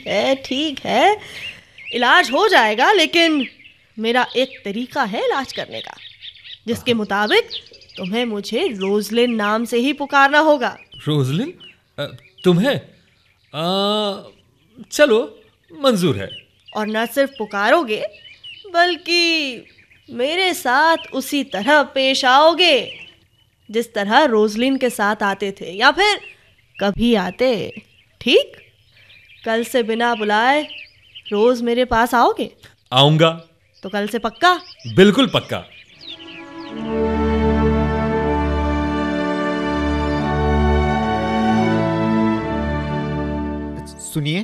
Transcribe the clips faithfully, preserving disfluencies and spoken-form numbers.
है ठीक है, इलाज हो जाएगा, लेकिन मेरा एक तरीका है इलाज करने का, जिसके मुताबिक तुम्हें मुझे रोजलिन नाम से ही पुकारना होगा। रोजलिन? अ, तुम्हें? आ, चलो, मंजूर है। और न सिर्फ पुकारोगे, बल्कि मेरे साथ उसी तरह पेश आओगे जिस तरह रोजलिन के साथ आते थे, या फिर कभी आते। ठीक? कल से बिना बुलाए रोज मेरे पास आओगे? आऊंगा। तो कल से पक्का? बिल्कुल पक्का। सुनिए।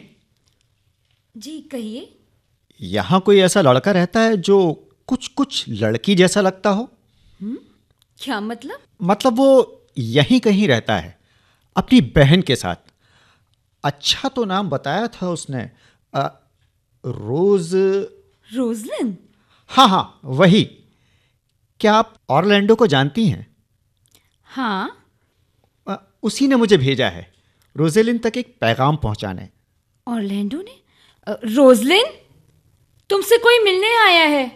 जी कहिए। यहाँ कोई ऐसा लड़का रहता है जो कुछ कुछ लड़की जैसा लगता हो? हम्म क्या मतलब? मतलब वो यहीं कहीं रहता है अपनी बहन के साथ। अच्छा तो नाम बताया था उसने, आ, रोज। रोजलिन? हाँ हाँ वही। क्या आप ऑरलैंडो को जानती हैं? हाँ। आ, उसी ने मुझे भेजा है रोजेलिन तक एक पैगाम पहुंचाने। ऑरलैंडो ने? अ, रोजलिन, तुमसे कोई मिलने आया है।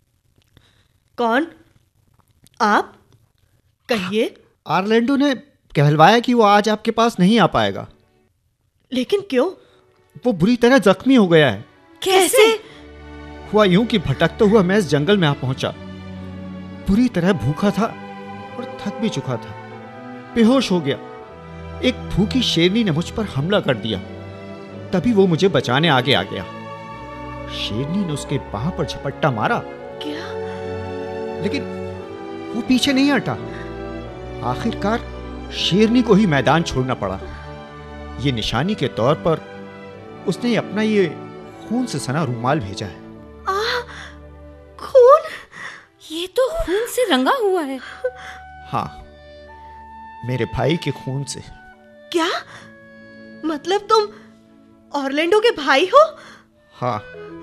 कौन? आप? कहिए। ऑरलैंडो ने कहलवाया कि वो आज आपके पास नहीं आ पाएगा। लेकिन क्यों? वो बुरी तरह जख्मी हो गया है। कैसे? हुआ यूं कि भटकता हुआ मैं इस जंगल में आ पहुंचा। बुरी तरह भूखा था और थक भी चुका था। बेहोश हो गया। एक भूखी शेरनी ने मुझ पर हमला कर दिया। तभी वो मुझे बचाने आगे आ गया। शेरनी ने उसके बाह पर झपट्टा मारा। क्या? लेकिन वो पीछे नहीं हटा। आखिरकार शेरनी को ही मैदान छोड़ना पड़ा। ये निशानी के तौर पर उसने अपना ये खून से सना रुमाल भेजा है। आ, खून? ये तो खून से रंगा हुआ है। हाँ, मेरे भाई के खून से। क्या? मतलब तुम ऑरलैंडो के भाई हो? हाँ,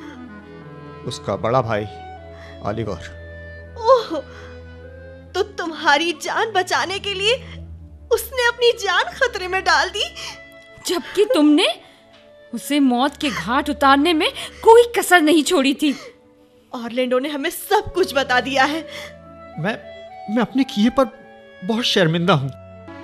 उसका बड़ा भाई ऑलिवर। ओह, तो तुम्हारी जान बचाने के लिए उसने अपनी जान खतरे में डाल दी, जबकि तुमने उसे मौत के घाट उतारने में कोई कसर नहीं छोड़ी थी। ऑरलैंडो ने हमें सब कुछ बता दिया है। मैं मैं अपने किए पर बहुत शर्मिंदा हूं।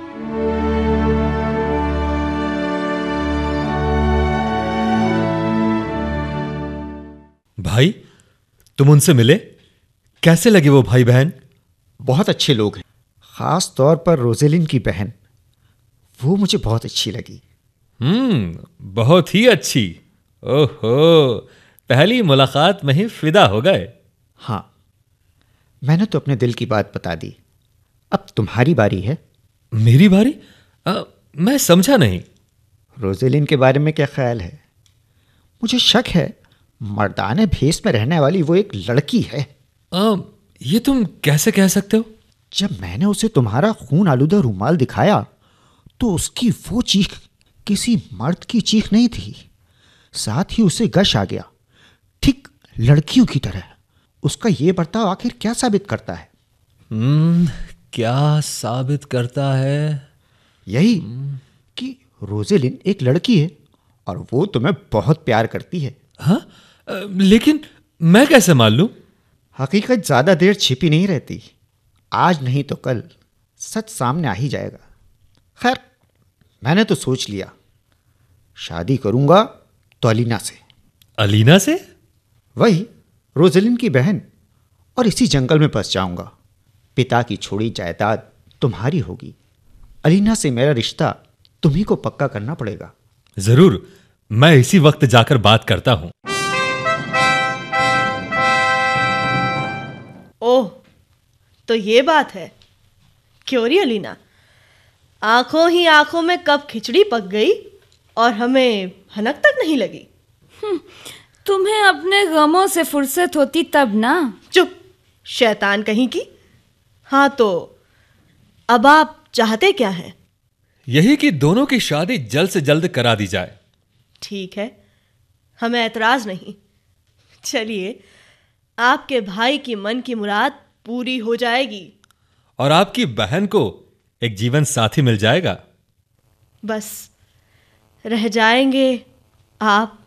भाई, तुम उनसे मिले? कैसे लगे वो भाई बहन? बहुत अच्छे लोग हैं। खास तौर पर रोजेलिन की बहन, वो मुझे बहुत अच्छी लगी। हम्म बहुत ही अच्छी। ओहो, पहली मुलाकात में ही फिदा हो गए। हाँ, मैंने तो अपने दिल की बात बता दी। अब तुम्हारी बारी है। मेरी बारी? आ, मैं समझा नहीं। रोजेलिन के बारे में क्या ख्याल है? मुझे शक है मर्दाने भेस में रहने वाली वो एक लड़की है। आ, ये तुम कैसे कह सकते हो? जब मैंने उसे तुम्हारा खून आलूदा रुमाल दिखाया तो उसकी वो चीख किसी मर्द की चीख नहीं थी। साथ ही उसे गश आ गया, ठीक लड़कियों की तरह। उसका ये बर्ताव आखिर क्या साबित करता है? हम्म क्या साबित करता है? यही कि रोजेलिन एक लड़की है और वो तुम्हें बहुत प्यार करती है। हाँ, लेकिन मैं कैसे मान लूं? हकीकत ज्यादा देर छिपी नहीं रहती। आज नहीं तो कल सच सामने आ ही जाएगा। खैर, मैंने तो सोच लिया, शादी करूंगा तो अलीना से। अलीना से? वही रोजेलिन की बहन। और इसी जंगल में बस जाऊंगा। पिता की छोड़ी जायदाद तुम्हारी होगी। अलीना से मेरा रिश्ता तुम्ही को पक्का करना पड़ेगा। जरूर, मैं इसी वक्त जाकर बात करता हूं। ओह, तो ये बात है। क्यों री अलीना, आंखों ही आंखों में कब खिचड़ी पक गई और हमें भनक तक नहीं लगी। तुम्हें अपने गमों से फुर्सत होती तब ना। चुप, शैतान कहीं की। हाँ, तो अब आप चाहते क्या हैं? यही कि दोनों की शादी जल्द से जल्द करा दी जाए। ठीक है, हमें ऐतराज नहीं। चलिए, आपके भाई की मन की मुराद पूरी हो जाएगी और आपकी बहन को एक जीवन साथी मिल जाएगा। बस रह जाएंगे आप